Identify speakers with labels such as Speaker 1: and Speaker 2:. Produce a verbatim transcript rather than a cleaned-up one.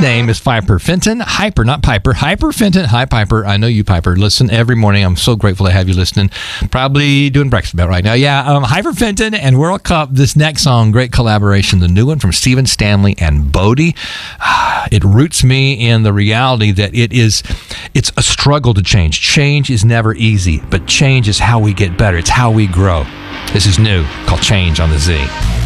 Speaker 1: name is Piper Fenton. Hyper, not Piper. Hyper Fenton. Hi, Piper. I know you, Piper. Listen every morning. I'm so grateful to have you listening. Probably doing breakfast about right now. Yeah, um, Hyper Fenton and World Cup. This next song, great collaboration. The new one from Stephen Stanley and Bodie. It roots me in the reality that it is, it's a struggle to change. Change is never easy, but change is how we get better. It's how we grow. This is new, called Change on the Z.